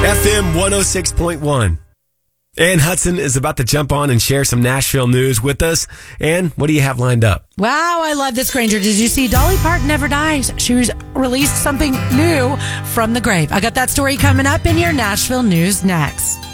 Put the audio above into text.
FM 106.1. Ann Hudson is about to jump on and share some Nashville news with us. Ann, what do you have lined up? Wow, I love this, Granger. Did you see Dolly Parton never dies? She released something new from the grave. I got that story coming up in your Nashville news next.